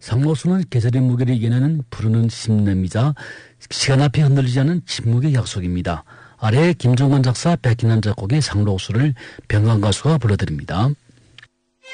상록수는 계절의 무게를 이겨내는 부르는 심렘이자 시간 앞에 흔들리지 않은 침묵의 약속입니다. 아래 김종건 작사, 백인환 작곡의 상록수를 병강 가수가 불러드립니다.